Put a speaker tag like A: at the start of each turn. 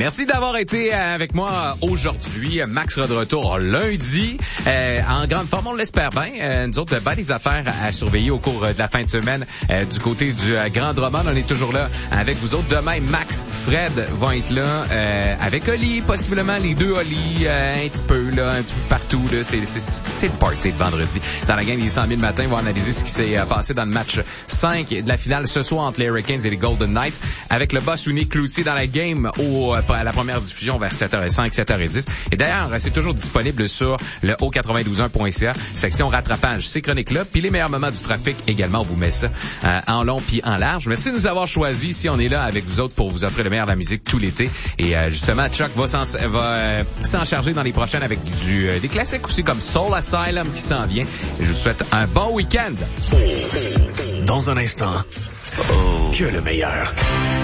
A: Merci d'avoir été avec moi aujourd'hui. Max sera de retour lundi. En grande forme, on l'espère bien. Nous autres, des affaires à surveiller au cours de la fin de semaine du côté du Grand Drummond. On est toujours là avec vous autres. Demain, Max, Fred vont être là avec Oli, possiblement les deux Oli, un petit peu partout. Là. C'est le party de vendredi. Dans la game des 100 000 matin, on va analyser ce qui s'est passé dans le match 5 de la finale ce soir entre les Hurricanes et les Golden Knights avec le boss unique Cloutier dans la game à la première diffusion vers 7h05, 7h10. Et d'ailleurs, c'est toujours disponible sur le O921.ca, section rattrapage. Ces chroniques-là, puis les meilleurs moments du trafic également, on vous met ça en long puis en large. Merci de nous avoir choisis. Si on est là avec vous autres pour vous offrir le meilleur de la musique tout l'été. Et justement, Chuck va s'en charger dans les prochaines avec des classiques aussi comme Soul Asylum qui s'en vient. Et je vous souhaite un bon week-end.
B: Dans un instant, que le meilleur.